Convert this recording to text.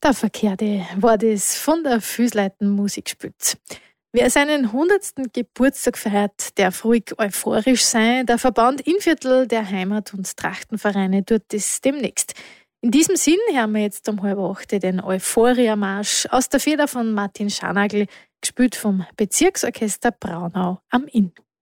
Der Verkehrte war das von der Füßleiten Musik gespielt. Wer seinen 100. Geburtstag feiert, darf ruhig euphorisch sein. Der Verband Innviertel der Heimat- und Trachtenvereine tut das demnächst. In diesem Sinn hören wir jetzt um 7:30 den Euphoria-Marsch aus der Feder von Martin Scharnagl, gespielt vom Bezirksorchester Braunau am Inn.